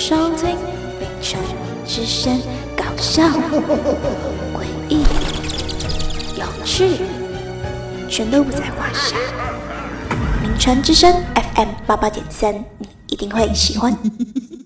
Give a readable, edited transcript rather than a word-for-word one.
收听名传之声，搞笑、诡异、有趣，全都不在话下。名传之声 FM88.3，你一定会喜欢。